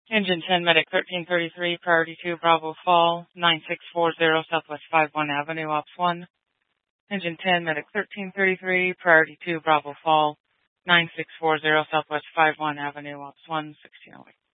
Engine 10, Medic 1333, Priority 2, Bravo Fall, 9640 Southwest 51 Avenue, Ops 1. Engine 10, Medic 1333, Priority 2, Bravo Fall, 9640 Southwest 51 Avenue, Ops 1, 1608.